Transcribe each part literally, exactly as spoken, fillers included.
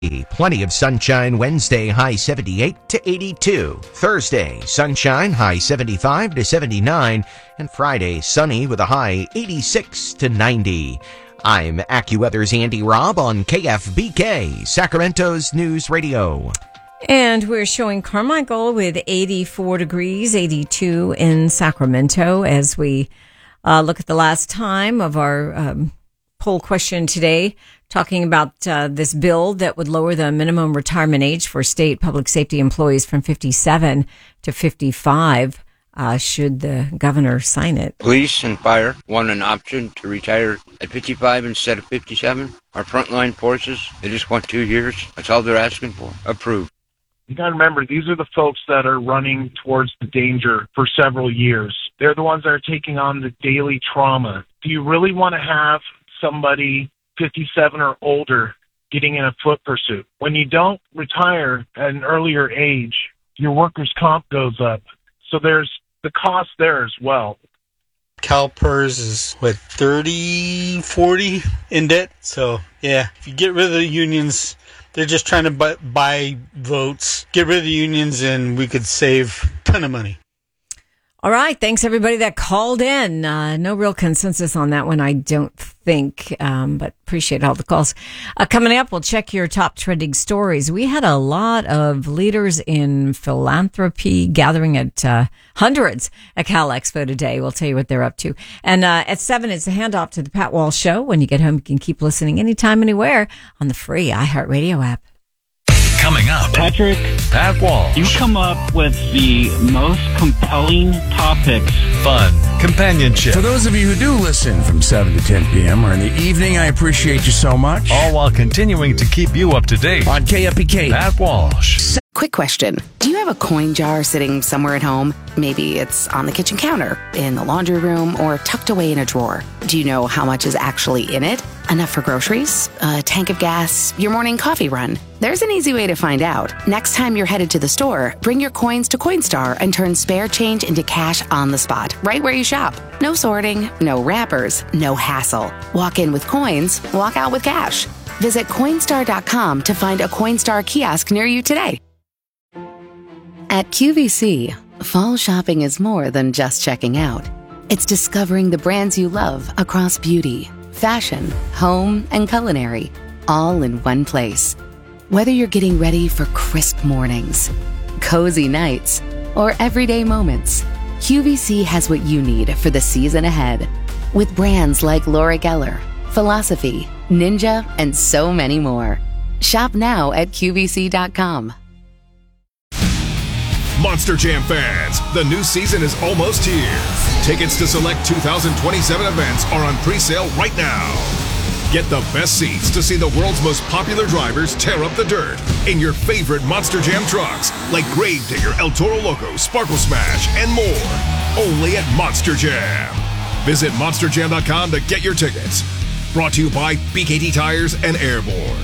Plenty of sunshine Wednesday, high seventy-eight to eighty-two. Thursday, sunshine, high seventy-five to seventy-nine. And Friday, sunny with a high eighty-six to ninety. I'm AccuWeather's Andy Robb on K F B K, Sacramento's News Radio. And we're showing Carmichael with eighty-four degrees, eighty-two in Sacramento as we uh, look at the last time of our um, poll question today, talking about uh, this bill that would lower the minimum retirement age for state public safety employees from fifty-seven to fifty-five. Uh, should the governor sign it? Police and fire want an option to retire at fifty-five instead of fifty-seven. Our frontline forces, they just want two years. That's all they're asking for. Approved. You got to remember, these are the folks that are running towards the danger for several years. They're the ones that are taking on the daily trauma. Do you really want to have somebody fifty-seven or older getting in a foot pursuit? When you don't retire at an earlier age, your workers' comp goes up. So there's the cost there as well. CalPERS is, what, thirty, forty in debt? So, yeah, if you get rid of the unions, they're just trying to buy, buy votes. Get rid of the unions and we could save a ton of money. All right. Thanks, everybody that called in. Uh, no real consensus on that one, I don't think, um, but appreciate all the calls. Uh, coming up, we'll check your top trending stories. We had a lot of leaders in philanthropy gathering at uh, hundreds at Cal Expo today. We'll tell you what they're up to. And uh, at seven, it's a handoff to the Pat Walsh Show. When you get home, you can keep listening anytime, anywhere on the free iHeartRadio app. Coming up, Patrick, Pat Walsh. You come up with the most compelling topics. Fun, companionship. For those of you who do listen from seven to ten p.m. or in the evening, I appreciate you so much. All while continuing to keep you up to date. On K F B K. Pat Walsh. Quick question. Do you have a coin jar sitting somewhere at home? Maybe it's on the kitchen counter, in the laundry room, or tucked away in a drawer. Do you know how much is actually in it? Enough for groceries, a tank of gas, your morning coffee run? There's an easy way to find out. Next time you're headed to the store, bring your coins to Coinstar and turn spare change into cash on the spot, right where you shop. No sorting, no wrappers, no hassle. Walk in with coins, walk out with cash. Visit Coinstar dot com to find a Coinstar kiosk near you today. At Q V C, fall shopping is more than just checking out. It's discovering the brands you love across beauty, fashion, home, and culinary, all in one place. Whether you're getting ready for crisp mornings, cozy nights, or everyday moments, Q V C has what you need for the season ahead. With brands like Laura Geller, Philosophy, Ninja, and so many more. Shop now at Q V C dot com. Monster Jam fans, the new season is almost here. Tickets to select two thousand twenty-seven events are on pre-sale right now. Get the best seats to see the world's most popular drivers tear up the dirt in your favorite Monster Jam trucks, like Gravedigger, El Toro Loco, Sparkle Smash, and more. Only at Monster Jam. Visit monster jam dot com to get your tickets. Brought to you by B K T Tires and Airborne.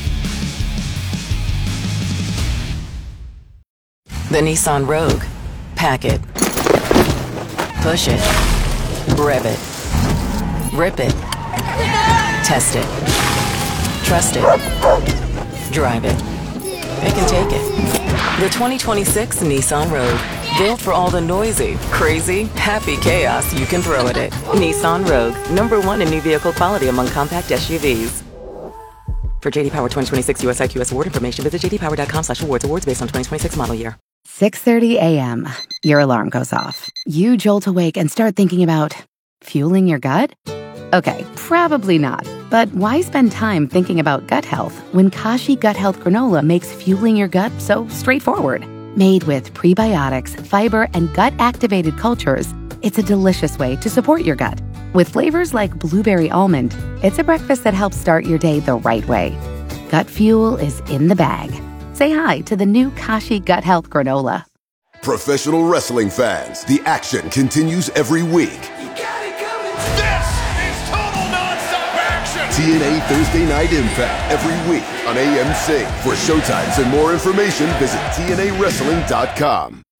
The Nissan Rogue. Pack it. Push it. Rev it. Rip it. Test it. Trust it. Drive it. It can take it. The twenty twenty-six Nissan Rogue. Built for all the noisy, crazy, happy chaos you can throw at it. Nissan Rogue. Number one in new vehicle quality among compact S U Vs. For J D Power twenty twenty-six U S I Q S award information, visit j d power dot com slash awards. Awards based on twenty twenty-six model year. six thirty a.m. Your alarm goes off. You jolt awake and start thinking about fueling your gut? Okay, probably not. But why spend time thinking about gut health when Kashi Gut Health Granola makes fueling your gut so straightforward? Made with prebiotics, fiber, and gut-activated cultures, it's a delicious way to support your gut. With flavors like blueberry almond, it's a breakfast that helps start your day the right way. Gut fuel is in the bag. Say hi to the new Kashi Gut Health Granola. Professional wrestling fans, the action continues every week. You got it coming. This is total nonstop action. T N A Thursday Night Impact every week on A M C. For showtimes and more information, visit T N A wrestling dot com.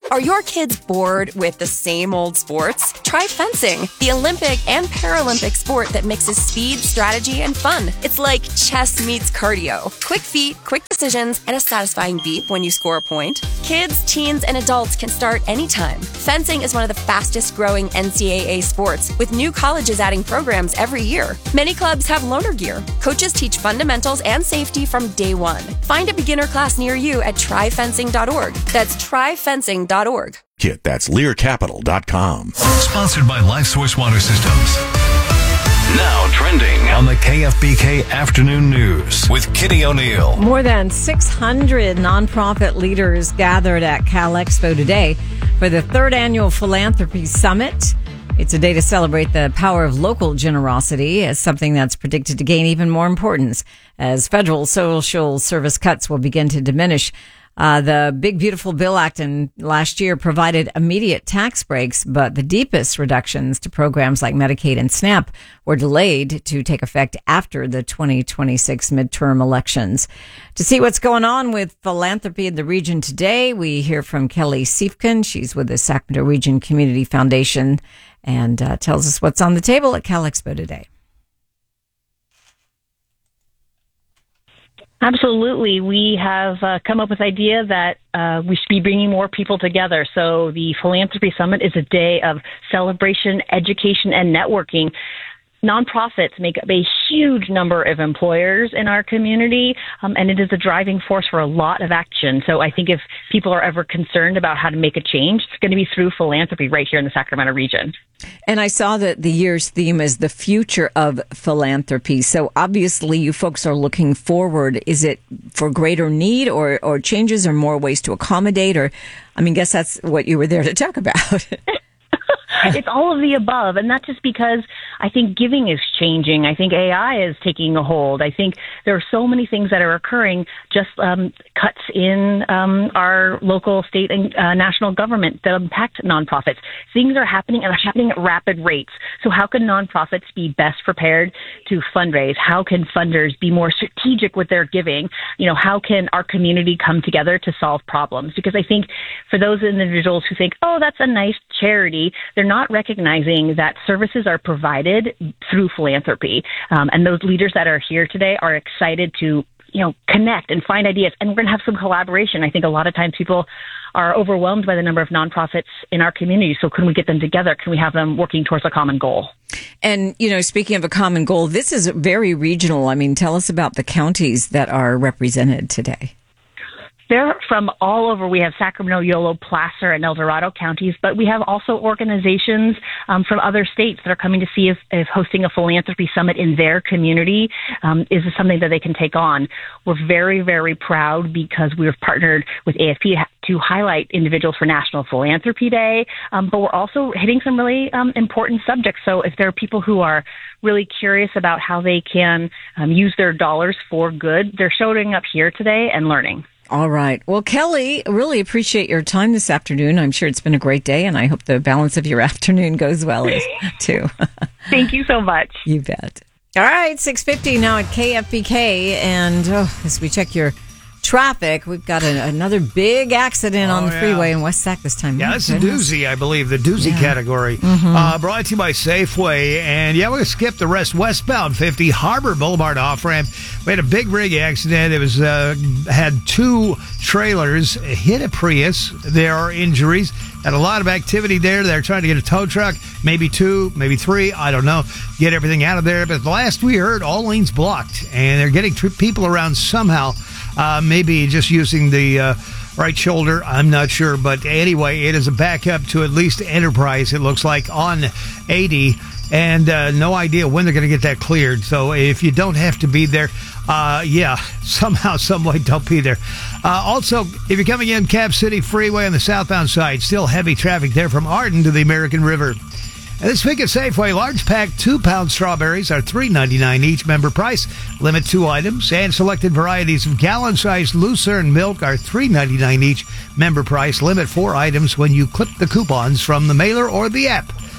Are your kids bored with the same old sports? Try fencing, the Olympic and Paralympic sport that mixes speed, strategy, and fun. It's like chess meets cardio. Quick feet, quick decisions, and a satisfying beep when you score a point. Kids, teens, and adults can start anytime. Fencing is one of the fastest growing N C double A sports, with new colleges adding programs every year. Many clubs have loaner gear. Coaches teach fundamentals and safety from day one. Find a beginner class near you at try fencing dot org. That's try fencing dot org. Kit, that's lear capital dot com. Sponsored by LifeSource Water Systems. Now trending on the K F B K Afternoon News with Kitty O'Neill. More than six hundred nonprofit leaders gathered at Cal Expo today for the third annual Philanthropy Summit. It's a day to celebrate the power of local generosity as something that's predicted to gain even more importance as federal social service cuts will begin to diminish. Uh, the Big Beautiful Bill Act in last year provided immediate tax breaks, but the deepest reductions to programs like Medicaid and SNAP were delayed to take effect after the twenty twenty-six midterm elections. To see what's going on with philanthropy in the region today, we hear from Kelly Siefkin. She's with the Sacramento Region Community Foundation and uh, tells us what's on the table at Cal Expo today. Absolutely. We have uh, come up with the idea that uh, we should be bringing more people together. So the Philanthropy Summit is a day of celebration, education, and networking. Nonprofits make up a huge number of employers in our community, um, and it is a driving force for a lot of action. So I think if people are ever concerned about how to make a change, it's going to be through philanthropy right here in the Sacramento region. And I saw that the year's theme is the future of philanthropy. So obviously you folks are looking forward. Is it for greater need or, or changes or more ways to accommodate? Or, I mean, guess that's what you were there to talk about. It's all of the above, and not just because I think giving is changing. I think A I is taking a hold. I think there are so many things that are occurring, just um, cuts in um, our local, state, and uh, national government that impact nonprofits. Things are happening, and are happening at rapid rates. So how can nonprofits be best prepared to fundraise? How can funders be more strategic with their giving? You know, how can our community come together to solve problems? Because I think for those individuals who think, oh, that's a nice charity, they're not recognizing that services are provided through philanthropy. Um, and those leaders that are here today are excited to, you know, connect and find ideas. And we're going to have some collaboration. I think a lot of times people are overwhelmed by the number of nonprofits in our community. So can we get them together? Can we have them working towards a common goal? And, you know, speaking of a common goal, this is very regional. I mean, tell us about the counties that are represented today. They're from all over. We have Sacramento, Yolo, Placer, and El Dorado counties, but we have also organizations um, from other states that are coming to see if, if hosting a philanthropy summit in their community um, is something that they can take on. We're very, very proud because we've partnered with A F P to highlight individuals for National Philanthropy Day, um, but we're also hitting some really um, important subjects. So if there are people who are really curious about how they can um, use their dollars for good, they're showing up here today and learning. All right. Well, Kelly, really appreciate your time this afternoon. I'm sure it's been a great day, and I hope the balance of your afternoon goes well, too. Thank you so much. You bet. All right, six fifty now at K F B K, and oh, as we check your traffic, we've got a, another big accident oh, on the yeah. freeway in West Sac this time. Yeah, My it's goodness. a doozy, I believe, the doozy yeah. category. Mm-hmm. Uh, brought to you by Safeway. And yeah, we're going to skip the rest. Westbound fifty, Harbor Boulevard off-ramp. We had a big rig accident. It was uh, had two trailers hit a Prius. There are injuries. Had a lot of activity there. They're trying to get a tow truck, maybe two, maybe three, I don't know, get everything out of there. But the last we heard, all lanes blocked, and they're getting tr- people around somehow, uh, maybe just using the uh, right shoulder. I'm not sure. But anyway, it is a backup to at least Enterprise, it looks like, on eighty. And uh, no idea when they're going to get that cleared. So if you don't have to be there, uh, yeah, somehow, some way, don't be there. Uh, also, if you're coming in Cap City Freeway on the southbound side, still heavy traffic there from Arden to the American River. And this week at Safeway, large pack two-pound strawberries are three ninety-nine each, member price. Limit two items, and selected varieties of gallon-sized Lucerne milk are three ninety-nine each, member price. Limit four items when you clip the coupons from the mailer or the app.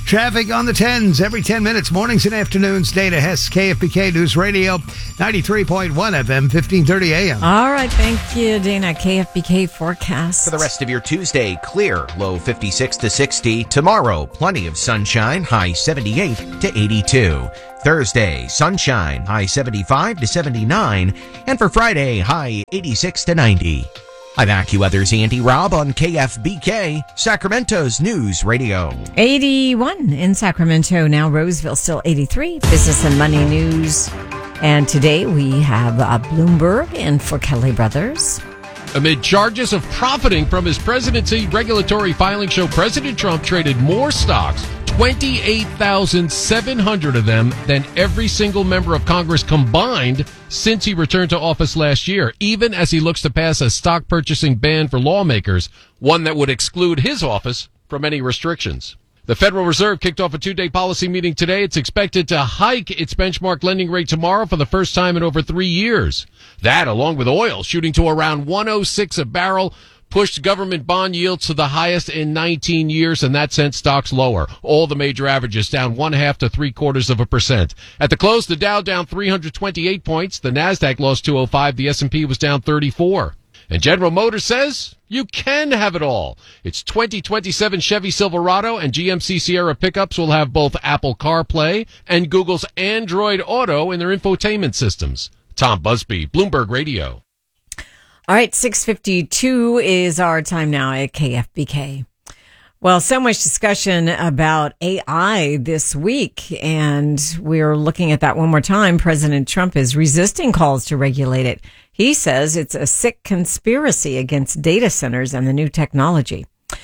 Traffic on the tens every ten minutes, mornings and afternoons. Dana Hess, K F B K News Radio, ninety-three point one F M, fifteen thirty A M. All right, thank you, Dana. K F B K forecast. For the rest of your Tuesday, clear, low fifty-six to sixty. Tomorrow, plenty of sunshine, high seventy-eight to eighty-two. Thursday, sunshine, high seventy-five to seventy-nine. And for Friday, high eighty-six to ninety. I'm AccuWeather's Andy Robb on K F B K, Sacramento's News Radio. eighty-one in Sacramento now. Roseville still eighty-three. Business and Money News. And today we have uh, Bloomberg in for Kelly Brothers. Amid charges of profiting from his presidency, regulatory filings show President Trump traded more stocks, twenty-eight thousand seven hundred of them, than every single member of Congress combined since he returned to office last year, even as he looks to pass a stock purchasing ban for lawmakers, one that would exclude his office from any restrictions. The Federal Reserve kicked off a two-day policy meeting today. It's expected to hike its benchmark lending rate tomorrow for the first time in over three years. That, along with oil shooting to around one oh six a barrel, pushed government bond yields to the highest in nineteen years, and that sent stocks lower. All the major averages down one half to three quarters of a percent. At the close, the Dow down three hundred twenty-eight points. The Nasdaq lost two oh five. The S and P was down thirty-four. And General Motors says you can have it all. Its twenty twenty-seven Chevy Silverado and G M C Sierra pickups will have both Apple CarPlay and Google's Android Auto in their infotainment systems. Tom Busby, Bloomberg Radio. All right, six fifty-two is our time now at K F B K. Well, so much discussion about A I this week, and we're looking at that one more time. President Trump is resisting calls to regulate it. He says it's a sick conspiracy against data centers and the new technology.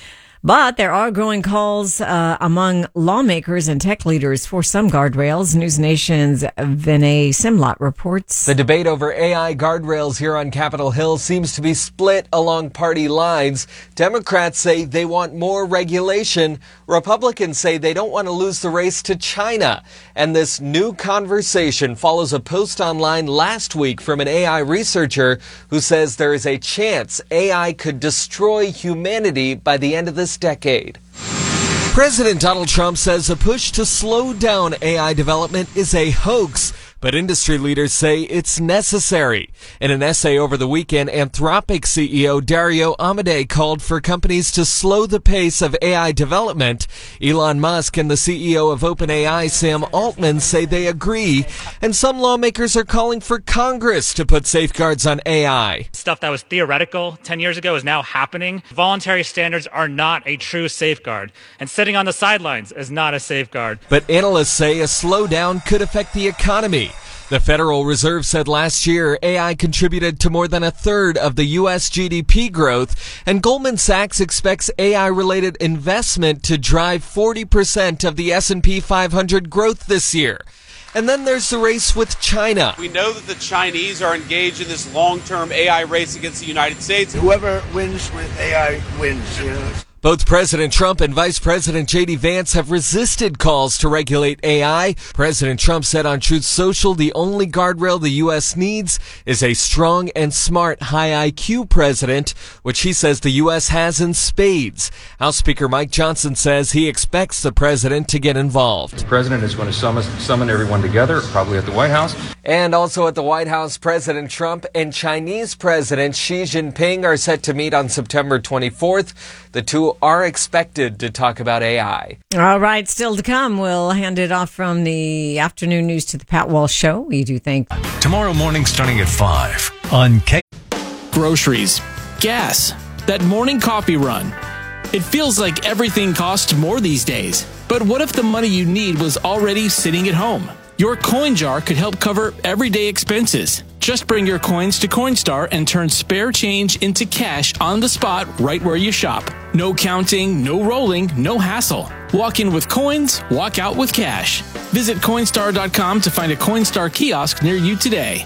But there are growing calls uh, among lawmakers and tech leaders for some guardrails. News Nation's Vinay Simlot reports. The debate over A I guardrails here on Capitol Hill seems to be split along party lines. Democrats say they want more regulation. Republicans say they don't want to lose the race to China. And this new conversation follows a post online last week from an A I researcher who says there is a chance A I could destroy humanity by the end of this decade. President Donald Trump says a push to slow down A I development is a hoax, but industry leaders say it's necessary. In an essay over the weekend, Anthropic C E O Dario Amodei called for companies to slow the pace of A I development. Elon Musk and the C E O of OpenAI, Sam Altman, say they agree, and some lawmakers are calling for Congress to put safeguards on A I. Stuff that was theoretical ten years ago is now happening. Voluntary standards are not a true safeguard, and sitting on the sidelines is not a safeguard. But analysts say a slowdown could affect the economy. The Federal Reserve said last year A I contributed to more than a third of the U S G D P growth, and Goldman Sachs expects A I-related investment to drive forty percent of the S and P five hundred growth this year. And then there's the race with China. We know that the Chinese are engaged in this long-term A I race against the United States. Whoever wins with A I wins, you know. Both President Trump and Vice President J D Vance have resisted calls to regulate A I. President Trump said on Truth Social the only guardrail the U S needs is a strong and smart high I Q president, which he says the U S has in spades. House Speaker Mike Johnson says he expects the president to get involved. The president is going to summon, summon everyone together, probably at the White House. And also at the White House, President Trump and Chinese President Xi Jinping are set to meet on September twenty-fourth. The two are expected to talk about A I. All right, still to come. We'll hand it off from the afternoon news to the Pat Walsh Show. We do think. Tomorrow morning starting at five on K. Groceries, gas, that morning coffee run. It feels like everything costs more these days. But what if the money you need was already sitting at home? Your coin jar could help cover everyday expenses. Just bring your coins to Coinstar and turn spare change into cash on the spot right where you shop. No counting, no rolling, no hassle. Walk in with coins, walk out with cash. Visit Coinstar dot com to find a Coinstar kiosk near you today.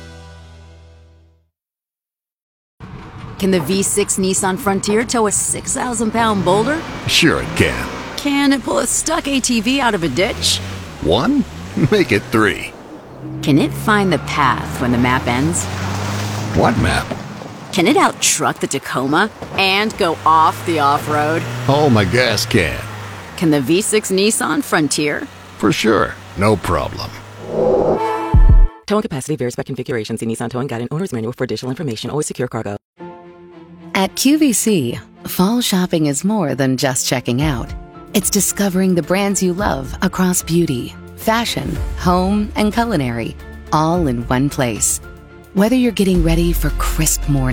Can the V six Nissan Frontier tow a six thousand pound boulder? Sure it can. Can it pull a stuck A T V out of a ditch? One? Make it three. Can it find the path when the map ends? What map? Can it out-truck the Tacoma and go off the off-road? Oh, my gas can. Can the V six Nissan Frontier? For sure. No problem. Towing capacity varies by configuration. See Nissan Towing Guide and Owner's Manual for additional information. Always secure cargo. At Q V C, fall shopping is more than just checking out. It's discovering the brands you love across beauty, fashion, home, and culinary, all in one place. Whether you're getting ready for crisp morning,